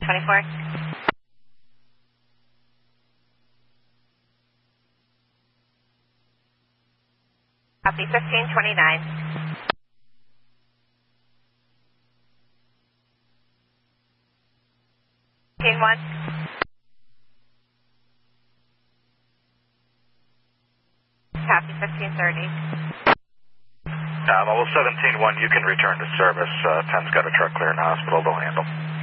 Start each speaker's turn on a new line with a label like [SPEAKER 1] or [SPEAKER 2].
[SPEAKER 1] 24. Copy 1529. 1. Copy 1530.
[SPEAKER 2] Level 17-1, you can return to service. 10's got a truck clearing the hospital, they'll handle.